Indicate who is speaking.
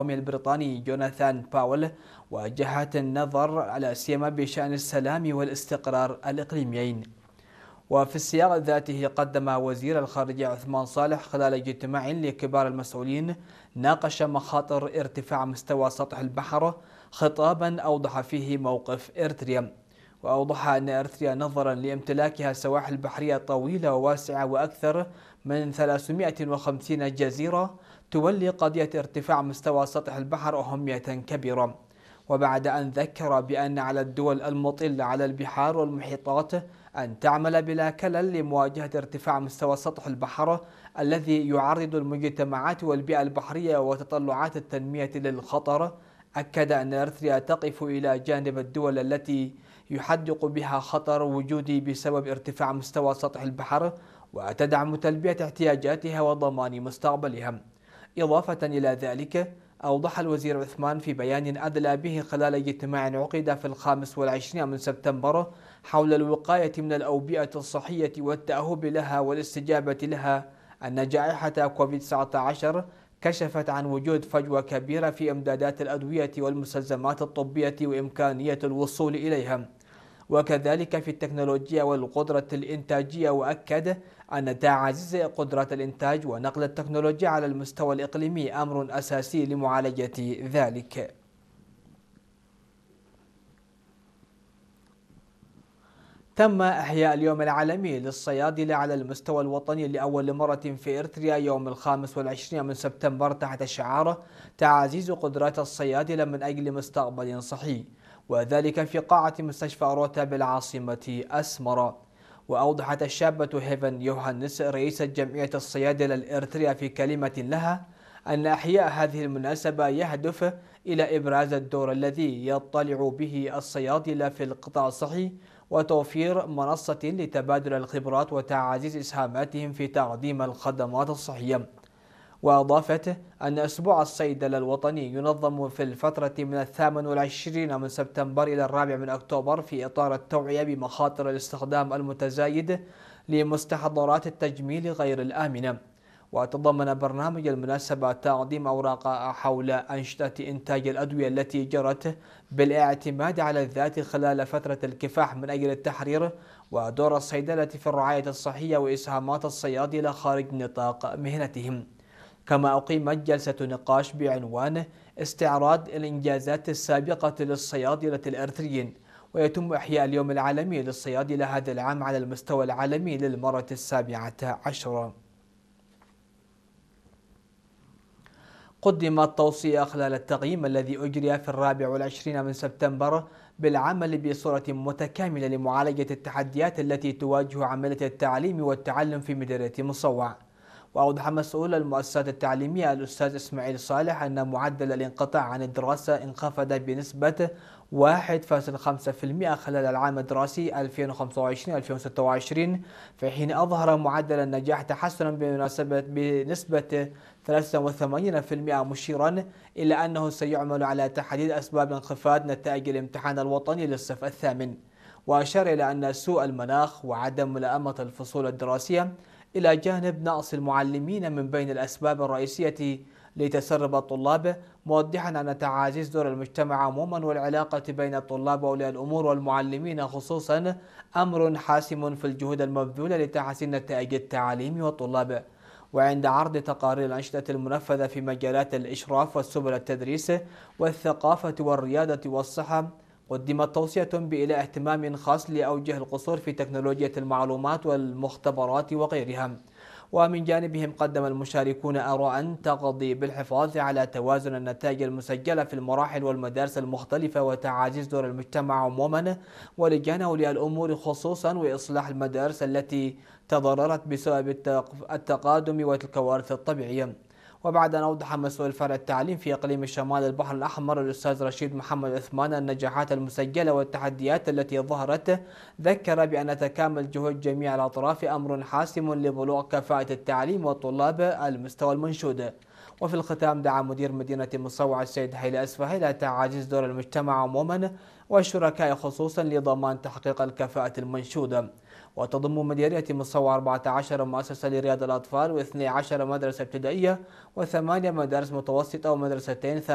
Speaker 1: البريطاني جوناثان باول وجهات النظر على سيما بشأن السلام والاستقرار الإقليميين. وفي السياق ذاته قدم وزير الخارجية عثمان صالح خلال اجتماع لكبار المسؤولين ناقش مخاطر ارتفاع مستوى سطح البحر خطابا أوضح فيه موقف إريتريا، وأوضح أن إريتريا نظرا لامتلاكها سواحل بحرية طويلة وواسعة وأكثر من 350 جزيرة تولي قضية ارتفاع مستوى سطح البحر أهمية كبيرة. وبعد أن ذكر بأن على الدول المطلة على البحار والمحيطات أن تعمل بلا كلل لمواجهة ارتفاع مستوى سطح البحر الذي يعرض المجتمعات والبيئة البحرية وتطلعات التنمية للخطر، أكد أن إريتريا تقف إلى جانب الدول التي يحدق بها خطر وجودي بسبب ارتفاع مستوى سطح البحر، وتدعم تلبية احتياجاتها وضمان مستقبلها. إضافة إلى ذلك، أوضح الوزير عثمان في بيان أدلى به خلال اجتماع عقد في 25 سبتمبر حول الوقاية من الأوبئة الصحية والتأهب لها والاستجابة لها أن جائحة كوفيد-19 كشفت عن وجود فجوة كبيرة في إمدادات الأدوية والمستلزمات الطبية وإمكانية الوصول إليها، وكذلك في التكنولوجيا والقدرة الإنتاجية، وأكد أن تعزيز قدرات الإنتاج ونقل التكنولوجيا على المستوى الإقليمي أمر أساسي لمعالجة ذلك. تم إحياء اليوم العالمي للصيادلة على المستوى الوطني لأول مرة في إريتريا يوم 25 سبتمبر تحت شعار تعزيز قدرات الصيادلة من أجل مستقبل صحي، وذلك في قاعة مستشفى روتا بالعاصمة أسمرا. وأوضحت الشابة هيفن يوهانس رئيسة جمعية الصيادلة الإريترية في كلمة لها أن إحياء هذه المناسبة يهدف إلى إبراز الدور الذي يطلع به الصيادلة في القطاع الصحي وتوفير منصة لتبادل الخبرات وتعزيز إسهاماتهم في تقديم الخدمات الصحية. وأضافت أن أسبوع الصيدلة الوطني ينظم في الفترة من 28 سبتمبر إلى 4 أكتوبر في إطار التوعية بمخاطر الاستخدام المتزايد لمستحضرات التجميل غير الآمنة. وتضمن برنامج المناسبة تقديم أوراق حول أنشطة إنتاج الأدوية التي جرت بالاعتماد على الذات خلال فترة الكفاح من أجل التحرير، ودور الصيدلة في الرعاية الصحية وإسهامات الصيادلة خارج نطاق مهنتهم. كما أقيمت جلسة نقاش بعنوان استعراض الإنجازات السابقة للصيادلة الإريتريين، ويتم إحياء اليوم العالمي للصيادلة هذا العام على المستوى العالمي للمرة 17. قدمت توصية خلال التقييم الذي أجري في 24 سبتمبر بالعمل بصورة متكاملة لمعالجة التحديات التي تواجه عملية التعليم والتعلم في مديرية مصوع. وأوضح مسؤول المؤسسات التعليمية الأستاذ إسماعيل صالح أن معدل الانقطاع عن الدراسة انخفض بنسبة 1.5% خلال العام الدراسي 2025-2026، في حين أظهر معدل النجاح تحسنا بنسبة 83%، مشيرا إلى أنه سيعمل على تحديد أسباب انخفاض نتائج الامتحان الوطني للصف الثامن. وأشار إلى أن سوء المناخ وعدم ملائمة الفصول الدراسية إلى جانب نقص المعلمين من بين الأسباب الرئيسية لتسرب الطلاب، موضحا أن تعزيز دور المجتمع عموما والعلاقة بين الطلاب وأولياء الأمور والمعلمين خصوصا أمر حاسم في الجهود المبذولة لتحسين نتائج التعليم والطلاب. وعند عرض تقارير الأنشطة المنفذة في مجالات الإشراف والسبل التدريس والثقافة والرياضة والصحة، قدمت توصية بإيلاء اهتمام خاص لأوجه القصور في تكنولوجيا المعلومات والمختبرات وغيرها. ومن جانبهم قدم المشاركون آراء تقضي بالحفاظ على توازن النتائج المسجلة في المراحل والمدارس المختلفة وتعزيز دور المجتمع عموما ولجان أولياء الأمور خصوصا وإصلاح المدارس التي تضررت بسبب التقادم والكوارث الطبيعية. وبعد أن أوضح مسؤول فرع التعليم في إقليم شمال البحر الأحمر الأستاذ رشيد محمد عثمان النجاحات المسجلة والتحديات التي ظهرت، ذكر بأن تكامل جهود جميع الأطراف أمر حاسم لبلوغ كفاءة التعليم والطلاب المستوى المنشود. وفي الختام دعا مدير مدينة مصوع السيد حيلي أسفه إلى تعزيز دور المجتمع عموما والشركاء خصوصا لضمان تحقيق الكفاءة المنشودة. وتضم مديرية مصوع 14 مؤسسة لرياض الأطفال و12 مدرسة ابتدائية و8 مدارس متوسطة ومدرستين